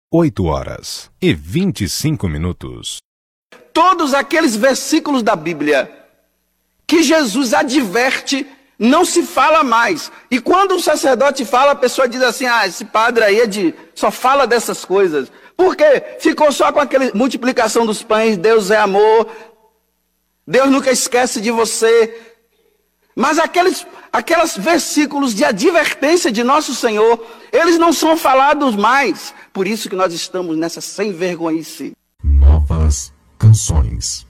8h25. Todos aqueles versículos da Bíblia que Jesus adverte, não se fala mais. E quando um sacerdote fala, a pessoa diz assim: esse padre aí só fala dessas coisas. Por quê? Ficou só com aquela multiplicação dos pães, Deus é amor, Deus nunca esquece de você. Mas aqueles versículos de advertência de nosso Senhor, eles não são falados mais. Por isso que nós estamos nessa sem vergonhice. Novas canções.